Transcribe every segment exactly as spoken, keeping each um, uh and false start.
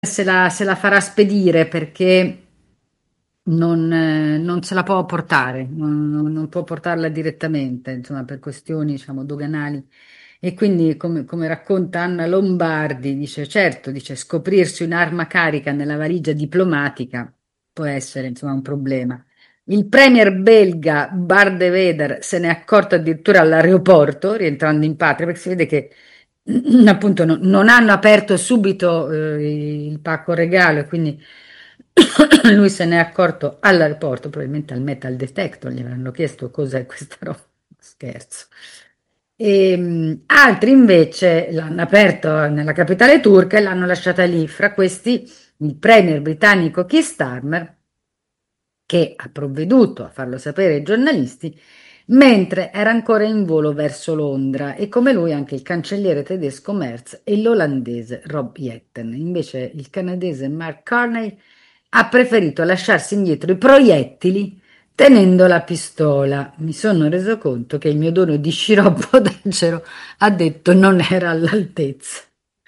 se la, se la farà spedire perché non, eh, non se la può portare, non, non- non può portarla direttamente, insomma, per questioni, diciamo, doganali. E quindi, come, come racconta Anna Lombardi, dice, certo, dice, scoprirsi un'arma carica nella valigia diplomatica può essere, insomma, un problema. Il premier belga Bar de Wever se n'è accorto addirittura all'aeroporto, rientrando in patria, perché si vede che appunto no- non hanno aperto subito eh, il pacco regalo, e quindi lui se n'è accorto all'aeroporto, probabilmente al metal detector, gli avranno chiesto cos'è questa roba. Scherzo. E, mh, altri invece l'hanno aperto nella capitale turca e l'hanno lasciata lì, fra questi il premier britannico Keir Starmer, che ha provveduto a farlo sapere ai giornalisti mentre era ancora in volo verso Londra, e come lui anche il cancelliere tedesco Merz e l'olandese Rob Jetten. Invece il canadese Mark Carney ha preferito lasciarsi indietro i proiettili tenendo la pistola. Mi sono reso conto che il mio dono di sciroppo d'acero, ha detto, non era all'altezza.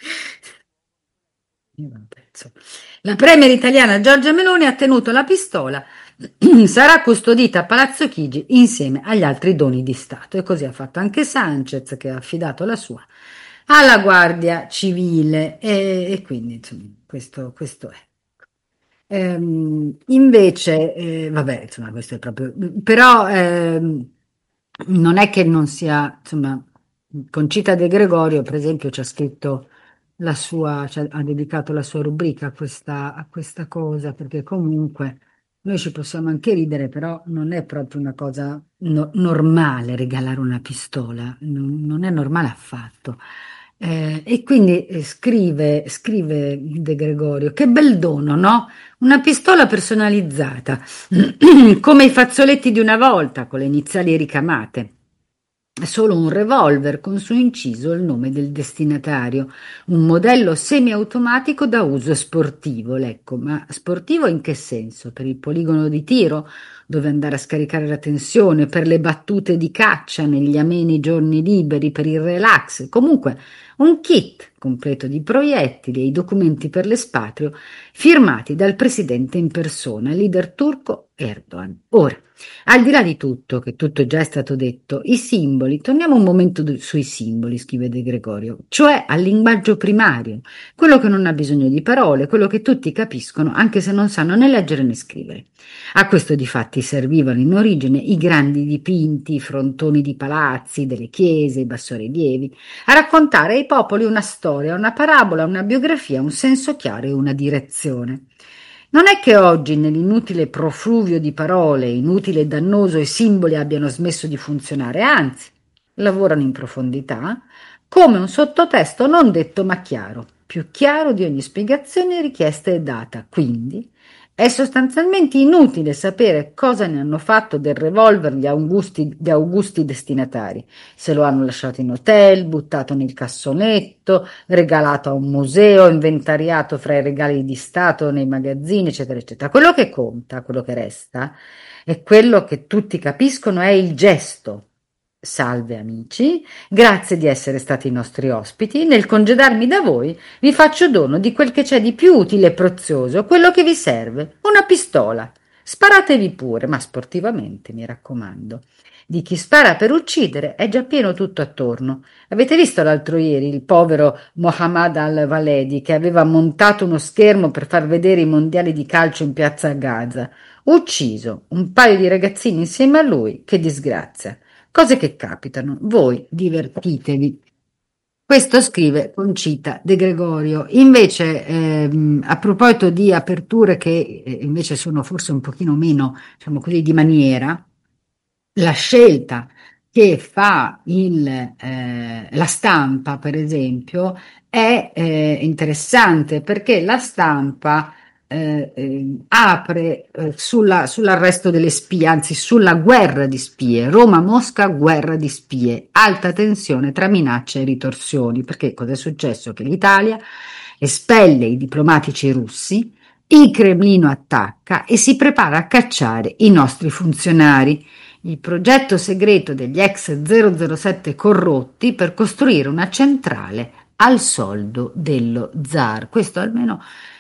Io non penso. La premier italiana Giorgia Meloni ha tenuto la pistola, sarà custodita a Palazzo Chigi insieme agli altri doni di Stato, e così ha fatto anche Sanchez, che ha affidato la sua alla Guardia Civile, e, e quindi insomma, questo, questo è. Ehm, invece, eh, vabbè, insomma, questo è proprio, però ehm, non è che non sia, insomma, Concita De Gregorio, per esempio, ci ha scritto la sua, cioè, ha dedicato la sua rubrica a questa, a questa cosa, perché comunque noi ci possiamo anche ridere, però non è proprio una cosa no- normale regalare una pistola, non, non è normale affatto. Eh, e quindi eh, scrive, scrive De Gregorio, che bel dono, no? Una pistola personalizzata, come i fazzoletti di una volta, con le iniziali ricamate. Solo un revolver con su inciso il nome del destinatario, un modello semiautomatico da uso sportivo. Ecco, ma sportivo in che senso? Per il poligono di tiro, dove andare a scaricare la tensione, per le battute di caccia negli ameni giorni liberi, per il relax. Comunque, un kit completo di proiettili e i documenti per l'espatrio firmati dal presidente in persona, leader turco Erdogan. Ora, al di là di tutto, che tutto già è stato detto, i simboli, torniamo un momento d- sui simboli, scrive De Gregorio, cioè al linguaggio primario, quello che non ha bisogno di parole, quello che tutti capiscono anche se non sanno né leggere né scrivere. A questo difatti servivano in origine i grandi dipinti, i frontoni di palazzi, delle chiese, i bassorilievi, a raccontare ai popoli una storia, una parabola, una biografia, un senso chiaro e una direzione. Non è che oggi, nell'inutile profluvio di parole, inutile e dannoso, i simboli abbiano smesso di funzionare, anzi, lavorano in profondità, come un sottotesto non detto ma chiaro, più chiaro di ogni spiegazione richiesta e data. Quindi è sostanzialmente inutile sapere cosa ne hanno fatto del revolver gli augusti, gli augusti destinatari. Se lo hanno lasciato in hotel, buttato nel cassonetto, regalato a un museo, inventariato fra i regali di Stato, nei magazzini, eccetera, eccetera. Quello che conta, quello che resta, è quello che tutti capiscono, è il gesto. Salve amici, grazie di essere stati i nostri ospiti. Nel congedarmi da voi vi faccio dono di quel che c'è di più utile e prezioso, quello che vi serve, una pistola. Sparatevi pure, ma sportivamente, mi raccomando. Di chi spara per uccidere è già pieno tutto attorno. Avete visto l'altro ieri il povero Mohammad Al-Waledi, che aveva montato uno schermo per far vedere i mondiali di calcio in piazza Gaza? Ucciso un paio di ragazzini insieme a lui, che disgrazia. Cose che capitano. Voi divertitevi. Questo scrive Concita De Gregorio. Invece, ehm, a proposito di aperture che eh, invece sono forse un pochino meno, diciamo così, di maniera, la scelta che fa il, eh, la stampa, per esempio, è eh, interessante, perché la stampa eh, eh, apre eh, sulla- sull'arresto delle spie, anzi sulla guerra di spie. Roma-Mosca, guerra di spie, alta tensione tra minacce e ritorsioni. Perché cosa è successo? Che l'Italia espelle i diplomatici russi, il Cremlino attacca e si prepara a cacciare i nostri funzionari. Il progetto segreto degli ex zero zero sette corrotti per costruire una centrale al soldo dello zar. Questo almeno